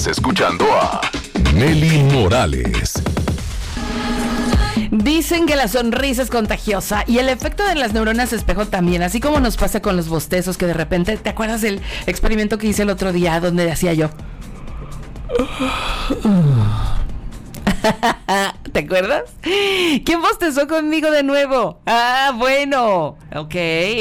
Estás escuchando a Nelly Morales. Dicen que la sonrisa es contagiosa y el efecto de las neuronas espejo también, así como nos pasa con los bostezos que de repente, ¿te acuerdas del experimento que hice el otro día donde hacía yo? ¿Te acuerdas? ¿Quién bostezó conmigo de nuevo? Ah, bueno, ok.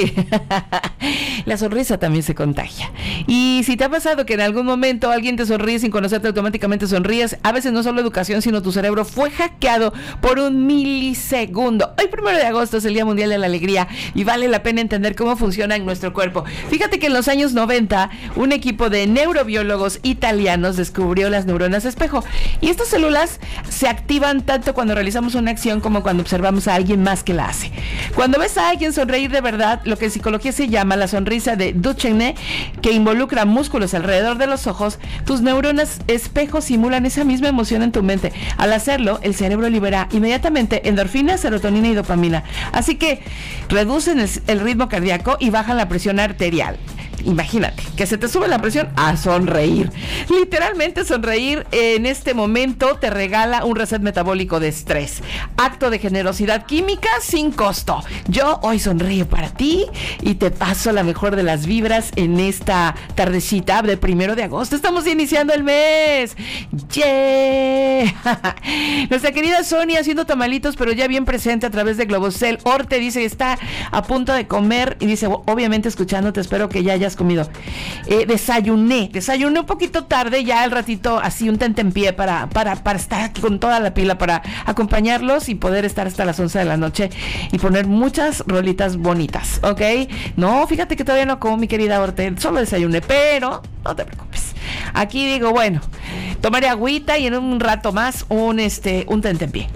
La sonrisa también se contagia. Y si te ha pasado que en algún momento alguien te sonríe sin conocerte, automáticamente sonríes, a veces no solo educación, sino tu cerebro fue hackeado por un milisegundo. Hoy 1 de agosto es el Día Mundial de la Alegría y vale la pena entender cómo funciona en nuestro cuerpo. Fíjate que en los años 90 un equipo de neurobiólogos italianos descubrió las neuronas espejo y estas células se activan tanto cuando realizamos una acción como cuando observamos a alguien más que la hace. Cuando ves a alguien sonreír de verdad, lo que en psicología se llama la sonrisa de Duchenne, que involucra músculos alrededor de los ojos, tus neuronas espejo simulan esa misma emoción en tu mente. Al hacerlo, el cerebro libera inmediatamente endorfina, serotonina y dopamina. Así que reducen el ritmo cardíaco y bajan la presión arterial. Imagínate, que se te sube la presión a sonreír. Literalmente sonreír en este momento te regala un reset metabólico de estrés. Acto de generosidad química sin costo. Yo hoy sonrío para ti y te paso la mejor de las vibras en esta tardecita de 1 de agosto. Estamos iniciando el mes. ¡Yeah! Nuestra querida Sonia haciendo tamalitos, pero ya bien presente a través de Globocel. Orte dice que está a punto de comer y dice, obviamente escuchándote, espero que ya hayas comido. Desayuné un poquito tarde, ya al ratito así un tentempié para estar aquí con toda la pila, para acompañarlos y poder estar hasta las 11 de la noche y poner muchas rolitas bonitas, ¿ok? No, fíjate que todavía no como, mi querida Orte, solo desayuné, pero no te preocupes. Aquí digo, bueno, tomaré agüita y en un rato más un tentempié.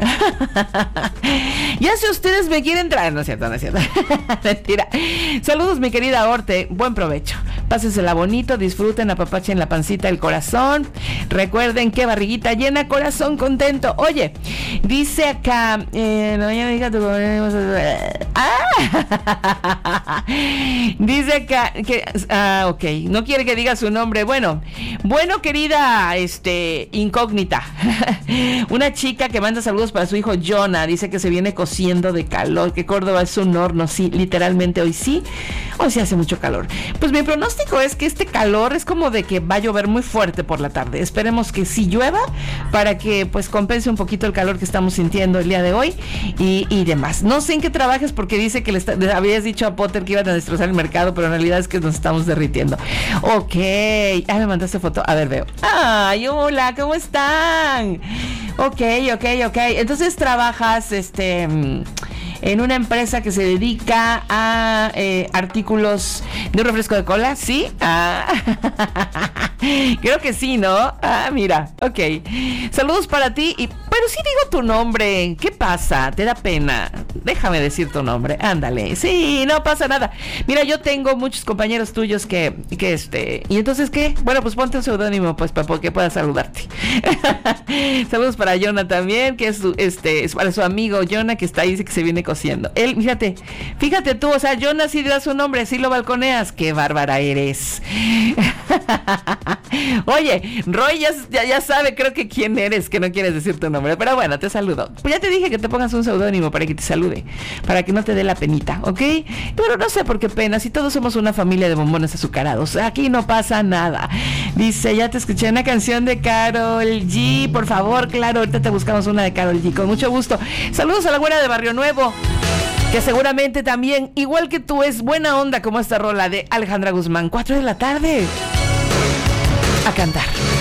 Ya si ustedes me quieren traer, no es cierto. Mentira. Saludos, mi querida Orte, buen provecho. Pásensela bonito, disfruten, apapachen la pancita, el corazón. Recuerden que barriguita llena, corazón contento. Oye, dice acá, no ya me diga tu dice acá que ok, no quiere que diga su nombre. Bueno, querida incógnita. Una chica que manda saludos para su hijo Jonah, dice que se viene cociendo de calor, que Córdoba es un horno. Sí, literalmente hoy sí hace mucho calor. Pues mi pronóstico es que este calor es como de que va a llover muy fuerte por la tarde. Esperemos que sí llueva para que pues compense un poquito el calor que estamos sintiendo el día de hoy y demás. No sé en qué trabajes porque dice que le habías dicho a Potter que iban a destrozar el mercado, pero en realidad es que nos estamos derritiendo. Ok, me mandaste foto, a ver, veo. Ay, hola, ¿cómo están? Ok, entonces trabajas en una empresa que se dedica a artículos de un refresco de cola, ¿sí? Creo que sí, ¿no? Mira, ok. Saludos para ti, pero sí digo tu nombre. ¿Qué pasa? ¿Te da pena? Déjame decir tu nombre, ándale. Sí, no pasa nada. Mira, yo tengo muchos compañeros tuyos que ¿y entonces qué? Bueno, pues ponte un seudónimo, pues, para que pueda saludarte. Saludos para Jonah también, que es para su amigo Jonah, que está ahí, dice que se viene cociendo. Él, fíjate tú, o sea, Jonah sí da su nombre, sí lo balconeas. Qué bárbara eres. Oye, Roy ya sabe, creo que quién eres, que no quieres decir tu nombre, pero bueno, te saludo. Pues ya te dije que te pongas un seudónimo para que te salude, para que no te dé la penita, ¿ok? Pero no sé por qué pena, si todos somos una familia de bombones azucarados, aquí no pasa nada. Dice, ya te escuché una canción de Karol G, por favor, claro, ahorita te buscamos una de Karol G, con mucho gusto. Saludos a la güera de Barrio Nuevo, que seguramente también, igual que tú, es buena onda como esta rola de Alejandra Guzmán. 4 de la tarde. A cantar.